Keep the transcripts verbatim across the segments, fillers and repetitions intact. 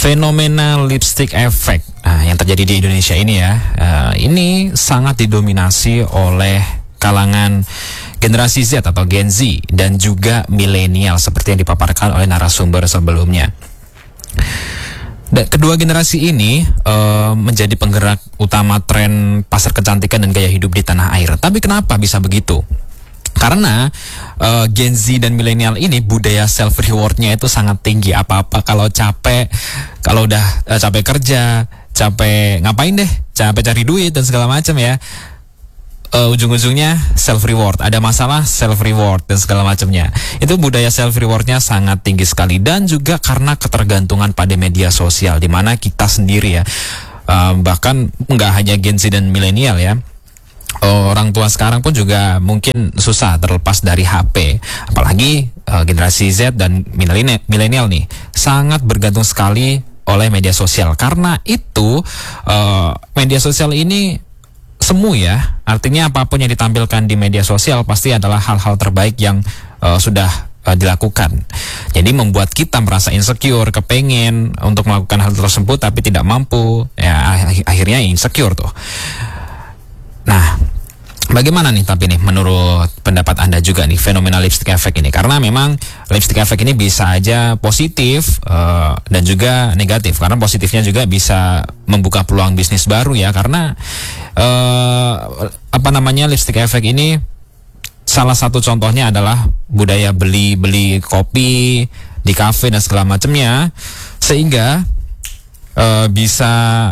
Fenomena lipstick effect nah, yang terjadi di Indonesia ini ya, uh, ini sangat didominasi oleh kalangan generasi Z atau Gen Z dan juga milenial seperti yang dipaparkan oleh narasumber sebelumnya. Dan kedua generasi ini uh, menjadi penggerak utama tren pasar kecantikan dan gaya hidup di tanah air. Tapi kenapa bisa begitu? Karena uh, Gen Z dan milenial ini budaya self rewardnya itu sangat tinggi. Apa-apa kalau capek, kalau udah uh, capek kerja, capek ngapain deh, capek cari duit dan segala macam ya. Uh, ujung-ujungnya self reward. Ada masalah self reward dan segala macamnya. Itu budaya self rewardnya sangat tinggi sekali dan juga karena ketergantungan pada media sosial di mana kita sendiri ya. Uh, bahkan nggak hanya Gen Z dan milenial ya. Orang tua sekarang pun juga mungkin susah terlepas dari H P. Apalagi uh, generasi Z dan milenial nih sangat bergantung sekali oleh media sosial. Karena itu uh, media sosial ini semu ya. Artinya apapun yang ditampilkan di media sosial pasti adalah hal-hal terbaik yang uh, sudah uh, dilakukan. Jadi membuat kita merasa insecure, kepengen untuk melakukan hal tersebut tapi tidak mampu. Ya akhirnya insecure tuh. Nah, bagaimana nih tapi nih menurut pendapat Anda juga nih fenomena lipstick effect ini? Karena memang lipstick effect ini bisa aja positif uh, dan juga negatif. Karena positifnya juga bisa membuka peluang bisnis baru ya. Karena uh, apa namanya lipstick effect ini salah satu contohnya adalah budaya beli-beli kopi di kafe dan segala macamnya, sehingga uh, bisa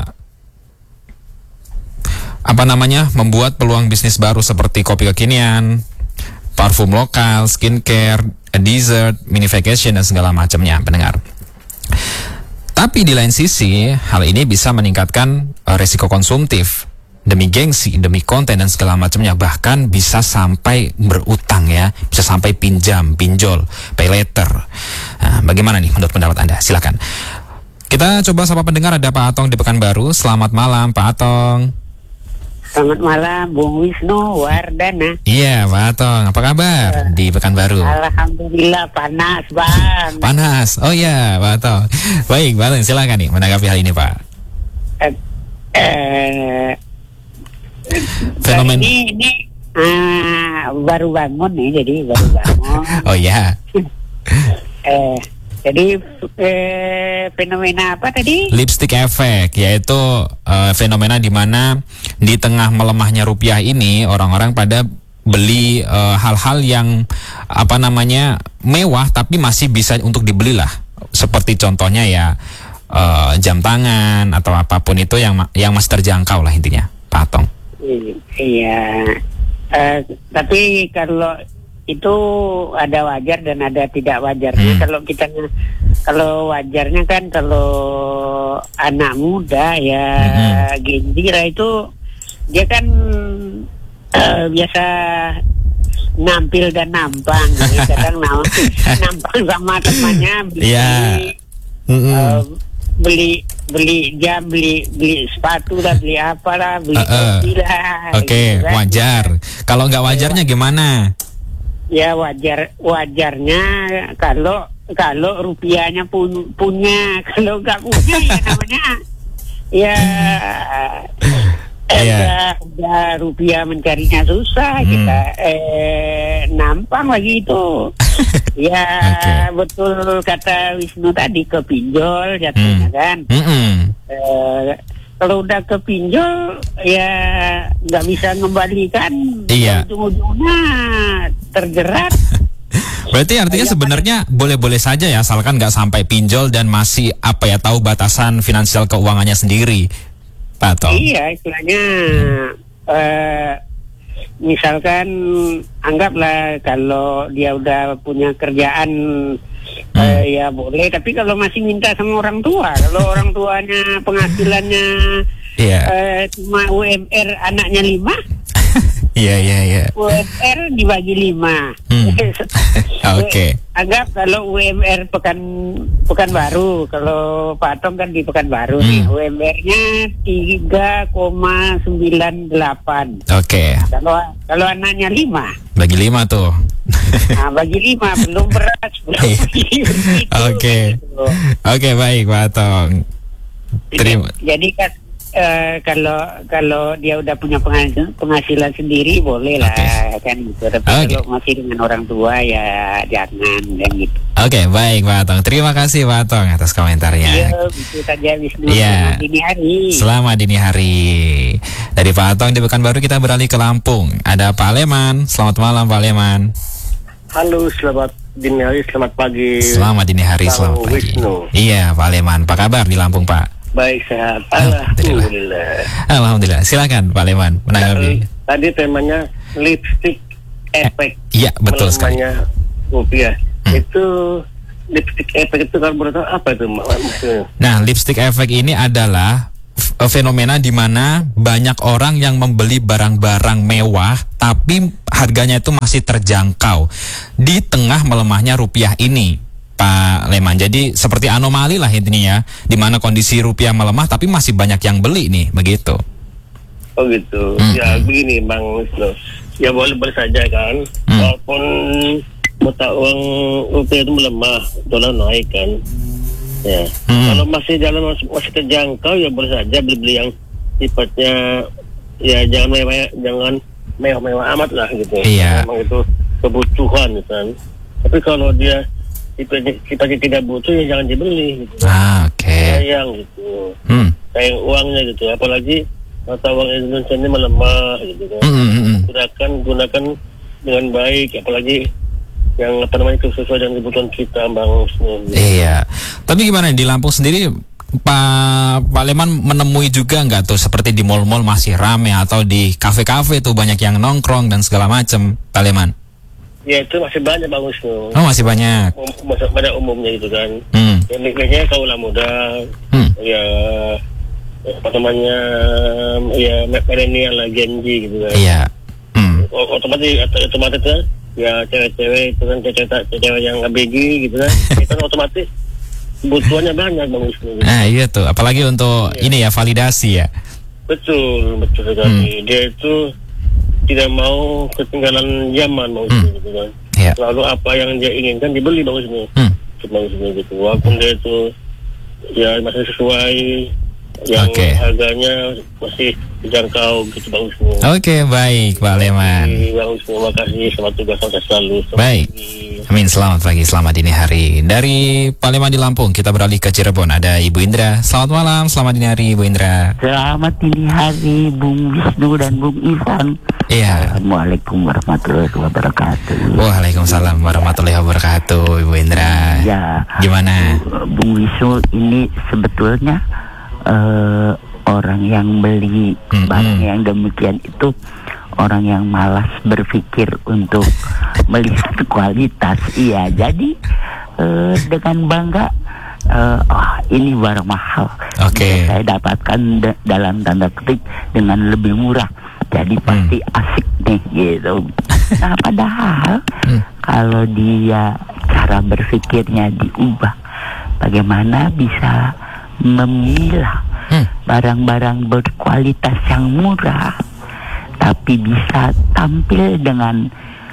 apa namanya membuat peluang bisnis baru seperti kopi kekinian, parfum lokal, skincare, dessert, mini vacation dan segala macamnya pendengar. Tapi di lain sisi hal ini bisa meningkatkan uh, resiko konsumtif demi gengsi, demi konten dan segala macamnya, bahkan bisa sampai berutang ya, bisa sampai pinjam, pinjol, pay later. Nah, bagaimana nih menurut pendapat Anda? Silakan. Kita coba sapa pendengar, ada Pak Atong di Pekanbaru. Selamat malam Pak Atong. Selamat malam, Bung Wisnu Wardana. Iya, Pak Atong. Apa kabar uh, di Pekanbaru? Alhamdulillah panas, Bang. Panas. Oh iya, Pak Atong. Baik, Pak Atong, silakan nih menanggapi hal ini, Pak. Uh, uh, Fenomen ini ini uh, baru bangun nih, jadi baru bangun. Oh iya. Eh, jadi eh, fenomena apa tadi? Lipstick effect, yaitu uh, fenomena di mana di tengah melemahnya rupiah ini orang-orang pada beli uh, hal-hal yang apa namanya mewah tapi masih bisa untuk dibeli lah. Seperti contohnya ya uh, jam tangan atau apapun itu yang yang masih terjangkau lah intinya, Pak Atong. Iya. Uh, tapi kalau itu ada wajar dan ada tidak wajarnya. Hmm. Kalau kita kalau wajarnya kan kalau anak muda ya hmm. Gendira itu dia kan uh, biasa nampil dan nampang. Jadi kadang nampang, nampang sama temannya beli yeah. hmm. uh, beli beli jam, beli beli sepatu lah, beli apalah, beli uh, uh. kopi lah. Oke, okay, gitu kan. Wajar. Kalau nggak wajarnya gimana? Ya wajar wajarnya kalau kalau rupiahnya pun punya, kalau nggak punya ya namanya ya yeah. udah, udah rupiah mencarinya susah. hmm. Kita eh nampang lagi itu. Ya okay. Betul kata Wisnu tadi, kepinjol jatuhnya hmm. kan. hmm. Eh, kalau udah kepinjol ya nggak bisa ngembalikan. Iya. Ujung-ujungnya terjerat. Berarti artinya sebenarnya boleh-boleh saja ya, asalkan nggak sampai pinjol dan masih apa ya tahu batasan finansial keuangannya sendiri, Pak Atong. Iya, istilahnya hmm. uh, misalkan anggaplah kalau dia udah punya kerjaan hmm. uh, ya boleh, tapi kalau masih minta sama orang tua, kalau orang tuanya penghasilannya yeah. uh, cuma U M R anaknya lima. Iya iya iya. U M R dibagi lima. Hmm. Oke. Okay. Anggap kalau U M R pekan Pekanbaru, kalau Pak Atong kan di Pekanbaru hmm. nih, U M R-nya tiga koma sembilan delapan. Oke. Okay. Kalau kalau anaknya lima. Bagi lima tuh. Nah, bagi lima, belum beras, belum begitu. Oke, Gitu. oke baik Pak Atong. Terima. Jadi kan eh, kalau kalau dia udah punya penghasilan, penghasilan sendiri boleh lah kan gitu. Tapi Oke. kalau masih dengan orang tua ya jangan dan gitu. Oke, baik Pak Atong. Terima kasih Pak Atong atas komentarnya. Iya, itu saja Wisnu. Iya. Selamat dini hari. Selamat dini hari. Dari Pak Atong di Pekanbaru kita beralih ke Lampung. Ada Pak Leman. Selamat malam Pak Leman. Halo, selamat dini hari, selamat pagi. Selamat dini hari, Bang selamat pagi. Wisnu. Iya Pak Leman. Apa kabar di Lampung Pak? Baik, sehat. Alhamdulillah. Alhamdulillah. Alhamdulillah. Silakan Pak Leman menanggapi. Tadi temanya lipstick efek. Iya betul sekali. Melemahnya rupiah. Hmm. Itu lipstick efek itu kalau boleh tahu apa itu maksudnya? Nah, lipstick efek ini adalah f- fenomena di mana banyak orang yang membeli barang-barang mewah tapi harganya itu masih terjangkau di tengah melemahnya rupiah ini, Pak Leman. Jadi seperti anomali lah intinya ya, di mana kondisi rupiah melemah tapi masih banyak yang beli nih, begitu. Oh gitu. Hmm. Ya begini Bang Wisnu. Ya boleh boleh saja kan. Hmm. Walaupun mata uang rupiah itu melemah, dolar naik kan. Ya. Hmm. Kalau masih jalan masih, masih terjangkau ya boleh saja beli-beli yang sifatnya ya jangan mewah, jangan mewah-mewah amat lah gitu. Iya. Memang itu kebutuhan kan. Tapi kalau dia sifatnya, sifatnya tidak butuh ya jangan dibeli gitu. Ah, oke. Sayang gitu. Hmm. Sayang uangnya gitu. Apalagi mata uang Indonesia ini melemah gitu kan. Hmm, hmm, hmm. Gunakan gunakan dengan baik, apalagi yang apa namanya itu sesuai dengan kebutuhan kita, Bang. Iya. Tapi gimana di Lampung sendiri, Pak Pak Leman menemui juga nggak tuh seperti di mal-mal masih rame atau di kafe-kafe tuh banyak yang nongkrong dan segala macam, Pak Leman? Ya itu masih banyak, Bang Wisnu. Oh masih banyak. Um, masih pada umumnya gitu kan. Hmm. Ya, biasanya kaulah muda, Hmm. ya apa namanya, ya milenial lah, Gen Z gitu kan. Iya. Hmm. O- Otomatis, otomatis kan, ya cewek-cewek itu kan cewek-cewek cewek yang A B G gitu kan. Itu kan otomatis kebutuhannya banyak, Bang Wisnu. Gitu. Nah iya tuh, apalagi untuk Iya. ini ya validasi ya. Betul, betul sekali. Dia itu tidak mau ketinggalan zaman, Bang Wisnu Hmm. gitu kan. Iya. Lalu apa yang dia inginkan dibeli, Bang Wisnu. Hmm. Bang Wisnu gitu. Walaupun dia itu ya masih sesuai, yang Oke. harganya masih terjangkau gitu, Bang Wisnu. Oke baik Pak Leman. Bang Wisnu, makasih, selamat tugas sukses selalu. Selamat Baik. pagi. Amin, selamat pagi, selamat dini hari. Dari Pak Leman di Lampung kita beralih ke Cirebon. Ada Ibu Indra. Selamat malam, selamat dini hari Ibu Indra. Selamat dini hari Bung Wisnu dan Bung Ivan. Iya. Assalamualaikum warahmatullahi wabarakatuh. Waalaikumsalam warahmatullahi wabarakatuh Ibu Indra. Ya, Gimana? Bung Wisnu, ini sebetulnya eh, orang yang beli Mm-mm. barang yang demikian itu orang yang malas berpikir untuk melihat kualitas. Iya, jadi eh, dengan bangga, eh, oh ini barang mahal. Oke. Saya dapatkan da- dalam tanda ketik dengan lebih murah. Jadi pasti asik nih gitu. Nah padahal Hmm. kalau dia cara berpikirnya diubah, bagaimana bisa memilah Hmm. barang-barang berkualitas yang murah tapi bisa tampil dengan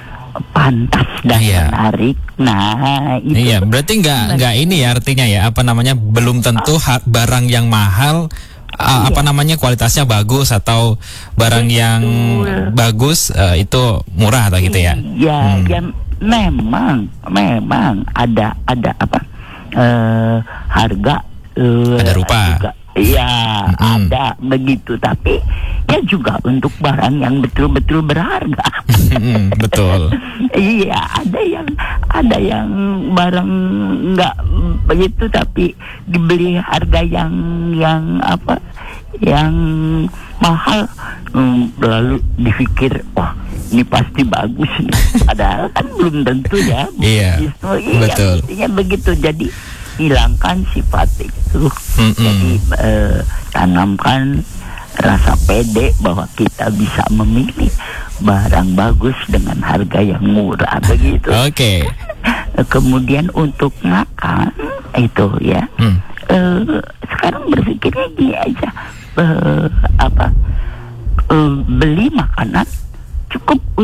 pantas dan Iya. menarik. Nah itu Iya, berarti nggak nggak ini ya artinya ya apa namanya belum tentu ha- barang yang mahal a- apa namanya kualitasnya bagus atau barang yang bagus eh, itu murah atau gitu ya? Ya, Hmm. ya memang, memang ada ada apa eh, harga eh, Ada rupa. juga. Iya, Mm-mm. ada begitu. Tapi ya juga untuk barang yang betul-betul berharga. Hmm, betul. Iya, ada yang ada yang barang nggak begitu tapi dibeli harga yang yang apa yang mahal. Hmm, lalu dipikir wah ini pasti bagus nih. Padahal kan belum tentu ya. Iya, Justru, iya, betul. mestinya begitu. Jadi hilangkan sifat itu. Mm-mm. Jadi eh, tanamkan rasa pede bahwa kita bisa memilih barang bagus dengan harga yang murah begitu. Oke. Kemudian untuk makan itu ya, Hmm. eh, sekarang berpikirnya gini aja, eh, apa eh, beli makanan cukup untuk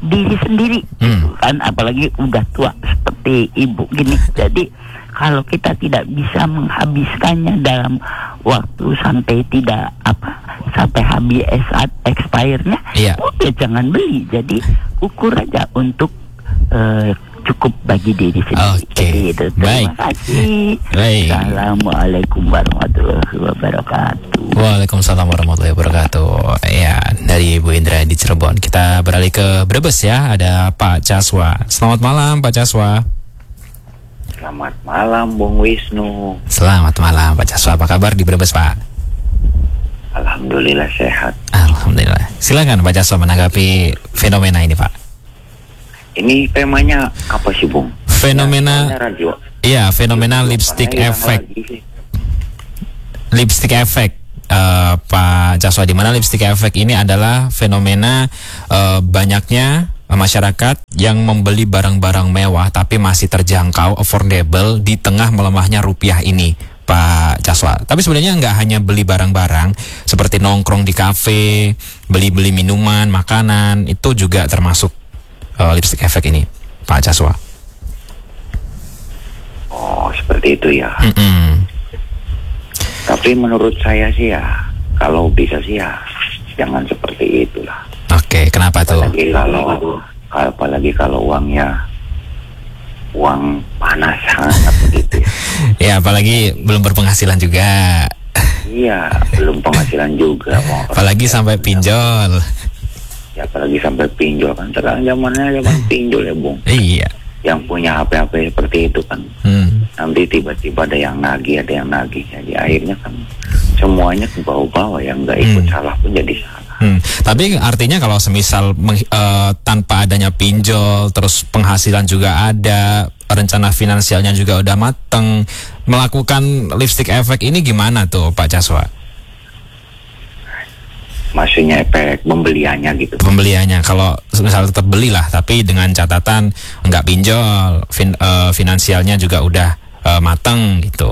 diri sendiri Hmm. gitu kan, apalagi udah tua seperti ibu gini. Jadi kalau kita tidak bisa menghabiskannya dalam waktu sampai tidak apa sampai habis saat expirednya, Iya. udah jangan beli. Jadi ukur aja untuk eh, cukup bagi diri sendiri. Oke. Jadi itu. Baik. Terima kasih. Baik. Assalamualaikum warahmatullahi wabarakatuh. Waalaikumsalam warahmatullahi wabarakatuh. Ya, dari Bu Indra di Cirebon. Kita beralih ke Brebes ya. Ada Pak Caswa. Selamat malam Pak Caswa. Selamat malam Bung Wisnu. Selamat malam Pak Caswa. Apa kabar di Brebes Pak? Alhamdulillah sehat. Alhamdulillah. Silakan Pak Caswa menanggapi fenomena ini Pak. Ini temanya apa sih Bung? Fenomena, Ya, radio. iya fenomena lipstick Karena yang effect. lagi sih. Lipstick effect. eh, Pak Caswa, di mana lipstick effect ini adalah fenomena eh, banyaknya masyarakat yang membeli barang-barang mewah tapi masih terjangkau, affordable di tengah melemahnya rupiah ini, Pak Caswa. Tapi sebenarnya nggak hanya beli barang-barang seperti nongkrong di kafe, beli-beli minuman, makanan, itu juga termasuk uh, lipstick effect ini, Pak Caswa. Oh, seperti itu ya. Mm-mm. Tapi menurut saya sih ya, kalau bisa sih ya, jangan seperti itulah. Oke, kenapa tuh? Apalagi kalau, apalagi kalau uangnya uang panas sangat begitu. Ya, apalagi belum berpenghasilan juga. Iya, belum penghasilan juga. Mau Apalagi sampai pinjol. Ya, apalagi sampai pinjol kan. Sekarang zamannya zaman pinjol ya Bung. Iya. Yang punya H P H P seperti itu kan. Hmm. Nanti tiba-tiba ada yang nagih, ada yang nagih. Jadi akhirnya kan semuanya ke bawah-bawah, yang nggak ikut Hmm. salah pun jadi salah. Hmm. Tapi artinya kalau semisal meng- eh, tanpa adanya pinjol, terus penghasilan juga ada, rencana finansialnya juga udah mateng, melakukan lipstick effect ini gimana tuh Pak Caswa? Maksudnya efek pembeliannya gitu. Pembeliannya kalau misal tetap belilah, tapi dengan catatan nggak pinjol, fin- eh, finansialnya juga udah eh, mateng gitu.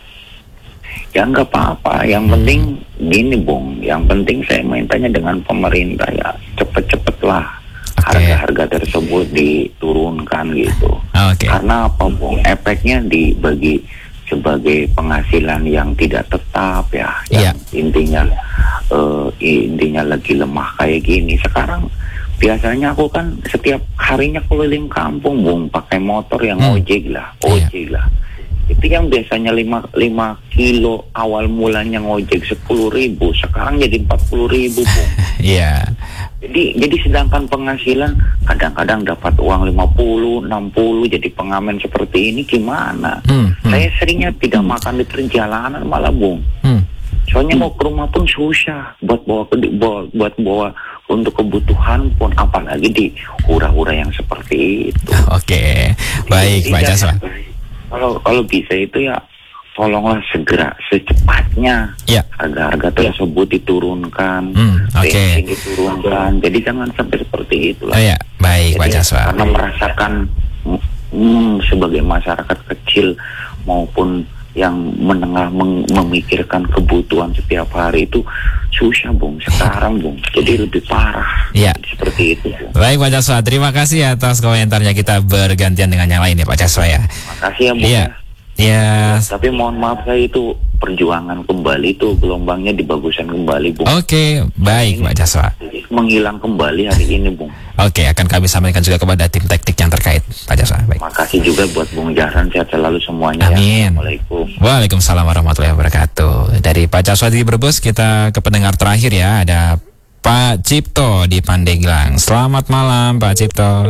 Ya nggak apa-apa. Yang penting gini Bung, yang penting saya mintanya dengan pemerintah ya cepet-cepet lah Oke. harga-harga tersebut diturunkan gitu. Oke. Karena apa Bung? Efeknya dibagi sebagai penghasilan yang tidak tetap ya, Iya. yang intinya eh, intinya lagi lemah kayak gini. Sekarang biasanya aku kan setiap harinya keliling kampung Bung, pakai motor yang Hmm. ojek lah, Iya. ojek lah. Itu yang biasanya lima kilo awal mulanya ngojek sepuluh ribu, sekarang jadi empat puluh ribu Bung. Iya. Jadi jadi sedangkan penghasilan kadang-kadang dapat uang lima puluh, enam puluh, jadi pengamen seperti ini gimana? Hmm, hmm. Saya seringnya tidak makan di perjalanan malah Bung. Hmm. Soalnya mau ke rumah pun susah buat bawa ke bawa, buat bawa untuk kebutuhan pun, apalagi di hura-hura yang seperti itu. Oke. Baik Jadi, Pak Caswa. Kalau kalau bisa itu ya tolonglah segera secepatnya Ya. harga-harga tersebut diturunkan, Hmm, oke. bensin diturunkan. Jadi jangan sampai seperti itu Oh lah. ya, baik Pak Jadi, Caswa. karena merasakan hmm, sebagai masyarakat kecil maupun yang menengah meng- memikirkan kebutuhan setiap hari itu susah Bung sekarang Bung. Jadi lebih parah. Ya. Seperti itu Bung. Baik Pak Caswa, terima kasih atas komentarnya. Kita bergantian dengan yang lain ya Pak Caswa ya. Makasih ya Bung. Iya. ya. Ya. Tapi mohon maaf saya itu perjuangan kembali itu gelombangnya dibagusan kembali Bung. Oke, baik Pak Caswa. Jadi menghilang kembali hari ini Bung. Oke, akan kami sampaikan juga kepada tim teknik yang terkait Pak Caswa. Baik. Makasih juga buat Bung Jaran, sehat selalu semuanya. Amin. Ya. Assalamualaikum. Waalaikumsalam warahmatullahi wabarakatuh. Dari Pak Caswa di Brebes, kita ke pendengar terakhir ya. Ada Pak Cipto di Pandeglang. Selamat malam Pak Cipto.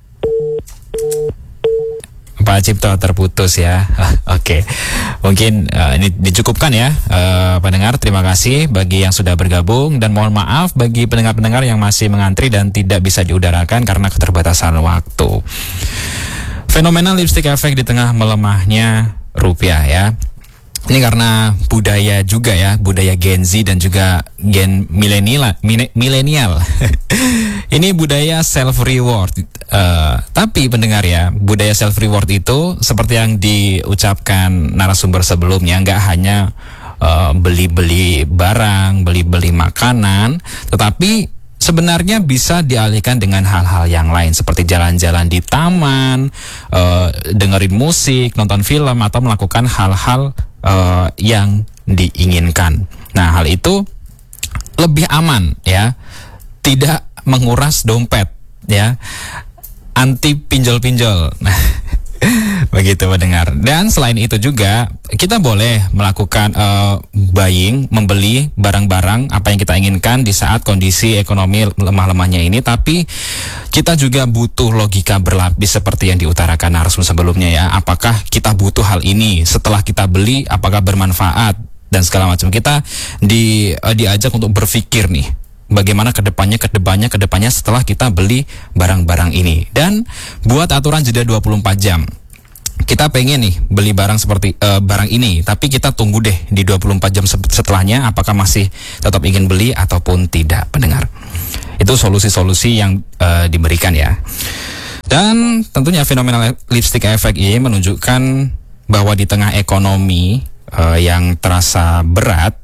Pak Cipto terputus ya. Oke, mungkin uh, ini dicukupkan ya uh, pendengar. Terima kasih bagi yang sudah bergabung dan mohon maaf bagi pendengar-pendengar yang masih mengantri dan tidak bisa diudarakan karena keterbatasan waktu. Fenomena lipstick effect di tengah melemahnya rupiah ya. Ini karena budaya juga ya, budaya Gen Z dan juga Gen milenial, milenial. Ini budaya self reward. Uh, tapi pendengar ya, budaya self reward itu seperti yang diucapkan narasumber sebelumnya, nggak hanya uh, beli-beli barang, beli-beli makanan, tetapi sebenarnya bisa dialihkan dengan hal-hal yang lain seperti jalan-jalan di taman, uh, dengerin musik, nonton film, atau melakukan hal-hal uh, yang diinginkan. Nah, hal itu lebih aman ya, tidak menguras dompet ya, anti pinjol-pinjol. Nah, begitu mendengar. Dan selain itu juga kita boleh melakukan uh, buying, membeli barang-barang apa yang kita inginkan di saat kondisi ekonomi lemah-lemahnya ini, tapi kita juga butuh logika berlapis seperti yang diutarakan narasumber sebelumnya ya. Apakah kita butuh hal ini? Setelah kita beli, apakah bermanfaat dan segala macam? Kita di uh, diajak untuk berpikir nih, bagaimana kedepannya, kedepannya, kedepannya setelah kita beli barang-barang ini. Dan buat aturan jeda dua puluh empat jam. Kita pengen nih beli barang seperti uh, barang ini, tapi kita tunggu deh di dua puluh empat jam setelahnya apakah masih tetap ingin beli ataupun tidak, pendengar. Itu solusi-solusi yang uh, diberikan ya. Dan tentunya fenomena lipstick effect ini menunjukkan bahwa di tengah ekonomi uh, yang terasa berat,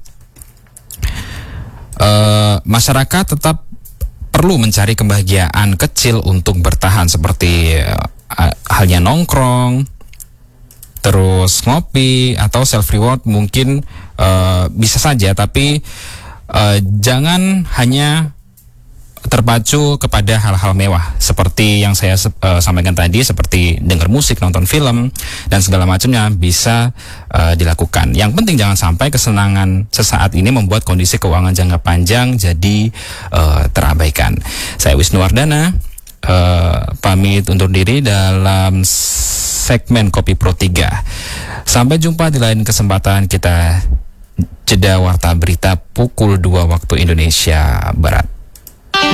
uh, masyarakat tetap perlu mencari kebahagiaan kecil untuk bertahan, seperti uh, halnya nongkrong, terus ngopi, atau self reward mungkin uh, bisa saja, tapi uh, jangan hanya terpacu kepada hal-hal mewah seperti yang saya uh, sampaikan tadi, seperti dengar musik, nonton film dan segala macamnya bisa uh, dilakukan. Yang penting jangan sampai kesenangan sesaat ini membuat kondisi keuangan jangka panjang jadi uh, terabaikan. Saya Wisnu Wardana, uh, pamit undur diri dalam segmen Kopi Pro tiga. Sampai jumpa di lain kesempatan, kita jeda warta berita pukul dua waktu Indonesia Barat.